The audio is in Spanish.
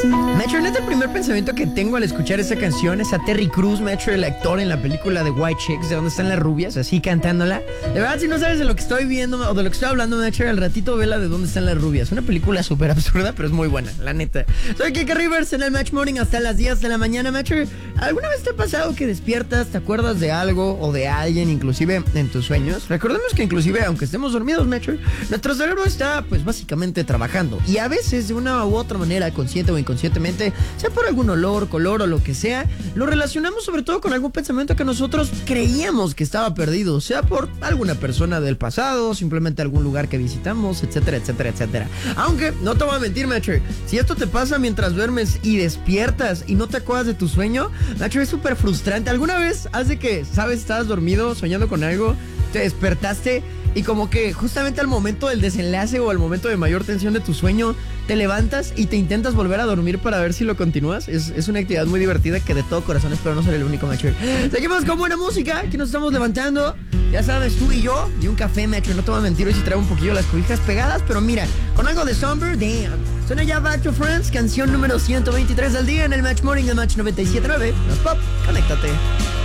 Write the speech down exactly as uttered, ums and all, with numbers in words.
Metro, neta, el primer pensamiento que tengo al escuchar esa canción es a Terry Crews, Metro, el actor en la película de White Chicks, de donde están las rubias, así cantándola. De verdad, si no sabes de lo que estoy viendo o de lo que estoy hablando, Metro, al ratito vela de dónde están las rubias. Una película súper absurda, pero es muy buena, la neta. Soy Kike Rivers en el Match Morning hasta las diez de la mañana, Metro. ¿Alguna vez te ha pasado que despiertas, te acuerdas de algo o de alguien, inclusive en tus sueños? Recordemos que inclusive, aunque estemos dormidos, Metro, nuestro cerebro está, pues, básicamente trabajando. Y a veces, de una u otra manera, consciente o inconscientemente, sea por algún olor, color o lo que sea, lo relacionamos sobre todo con algún pensamiento que nosotros creíamos que estaba perdido, sea por alguna persona del pasado, simplemente algún lugar que visitamos, etcétera, etcétera, etcétera. Aunque, no te voy a mentir, Metro, si esto te pasa mientras duermes y despiertas y no te acuerdas de tu sueño, Metro, es súper frustrante. ¿Alguna vez hace que, sabes, estabas dormido, soñando con algo, te despertaste y como que justamente al momento del desenlace o al momento de mayor tensión de tu sueño, te levantas y te intentas volver a dormir para ver si lo continúas? Es, es una actividad muy divertida que de todo corazón espero no ser el único, Metro. Seguimos con buena música, aquí nos estamos levantando. Ya sabes, tú y yo, y un café, Metro. No te voy a mentir, hoy sí traigo un poquillo las cobijas pegadas, pero mira, con algo de Somber, damn. Suena ya Back to Friends, canción número ciento veintitrés del día en el Match Morning de Match noventa y siete punto nueve. Nos pop, conéctate.